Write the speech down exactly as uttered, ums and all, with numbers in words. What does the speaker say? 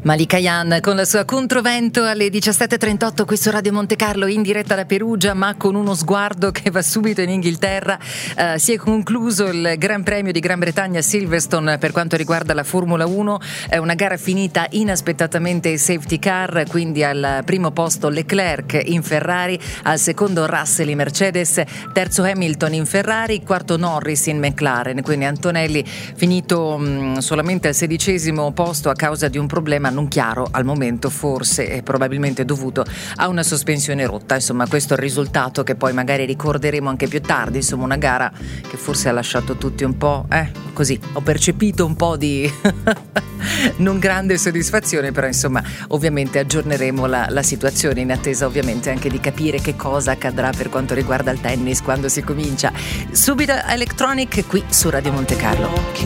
Malika Ayane con la sua Controvento alle diciassette e trentotto qui su Radio Monte Carlo, in diretta da Perugia, ma con uno sguardo che va subito in Inghilterra. Uh, si è concluso il Gran Premio di Gran Bretagna a Silverstone per quanto riguarda la Formula uno, è una gara finita inaspettatamente safety car, quindi al primo posto Leclerc in Ferrari, al secondo Russell in Mercedes, terzo Hamilton in Ferrari, quarto Norris in McLaren, quindi Antonelli finito mh, solamente al sedicesimo posto a causa di un problema non chiaro al momento, forse è probabilmente dovuto a una sospensione rotta. Insomma, questo è il risultato che poi magari ricorderemo anche più tardi. Insomma, una gara che forse ha lasciato tutti un po' eh, così, ho percepito un po' di non grande soddisfazione, però insomma ovviamente aggiorneremo la, la situazione in attesa ovviamente anche di capire che cosa accadrà per quanto riguarda il tennis quando si comincia. Subito Electronic qui su Radio Monte Carlo.